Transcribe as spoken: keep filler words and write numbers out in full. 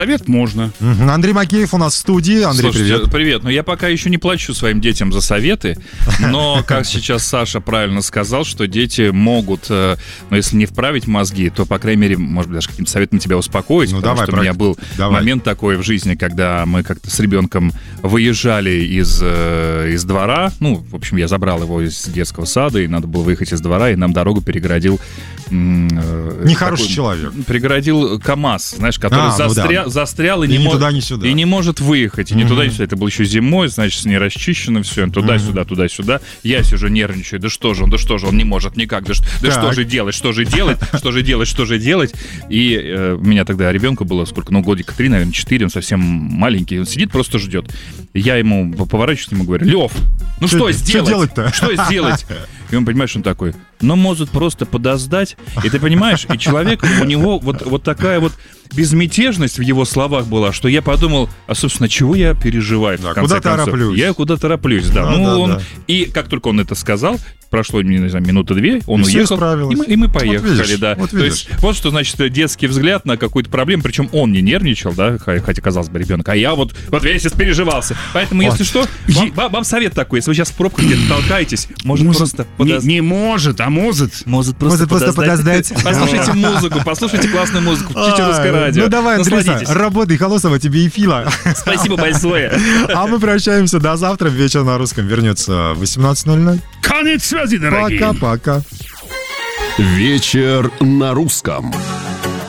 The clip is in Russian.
Совет можно. Угу. Андрей Макеев у нас в студии. Андрей, Слушайте, привет. Привет. Ну, я пока еще не плачу своим детям за советы, но, как сейчас Саша правильно сказал, что дети могут, ну, если не вправить мозги, то, по крайней мере, может быть, даже каким-то советом тебя успокоить, ну, потому давай, что прав... у меня был давай. момент такой в жизни, когда мы как-то с ребенком выезжали из, из двора, ну, в общем, я забрал его из детского сада, и надо было выехать из двора, и нам дорогу перегородил... Нехороший такой, человек. Перегородил КамАЗ, знаешь, который а, застрял, ну да. застрял и, и, не, не, мож... туда, не, сюда. и не может выехать. И не mm-hmm. туда, ни сюда. Это было еще зимой, значит, не расчищено все. Туда-сюда, mm-hmm. туда-сюда. Я сижу, нервничаю. Да что же он, да что же он не может никак. Да, да что же делать, что же делать, что же делать, что же делать. И э, у меня тогда ребенку было сколько, ну, годика три, наверное, четыре. Он совсем маленький. Он сидит, просто ждет. Я ему поворачиваюсь к нему и говорю: Лев, ну что, что сделать? Что делать-то? Что сделать? И он, понимаешь, он такой: ну, может просто подождать. И ты понимаешь, и человек, у него вот, вот такая вот безмятежность в его словах была, что я подумал, а, собственно, чего я переживаю, да, в конце куда концов. тороплюсь. Я куда тороплюсь, да. да ну, да, он... да. И как только он это сказал, прошло, не знаю, минуты две, он и уехал, и мы, и мы поехали, вот видишь, да. Вот То есть вот что значит детский взгляд на какую-то проблему, причем он не нервничал, да, хотя, казалось бы, ребенок, а я вот, вот весь испереживался. Поэтому, вот. если что, вам, вам совет такой, если вы сейчас в пробках где-то толкаетесь, может, может просто... Подоз... Не, не может, а может. Может просто, может просто подождать. Послушайте музыку, послушайте классную музыку, включите русское радио. Ну давай, Андрюса, работай, Холосова, тебе и Фила. Спасибо большое. А мы прощаемся до завтра. Вечер на русском вернется в восемнадцать ноль ноль. Конец связи, дорогие. Пока-пока. Вечер на русском.